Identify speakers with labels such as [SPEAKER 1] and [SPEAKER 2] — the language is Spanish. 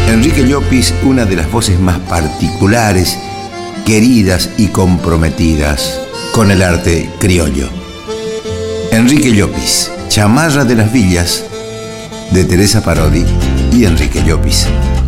[SPEAKER 1] Enrique Llopis, una de las voces más particulares, queridas y comprometidas con el arte criollo. Enrique Llopis, Chamarra de las Villas, de Teresa Parodi y Enrique Llopis.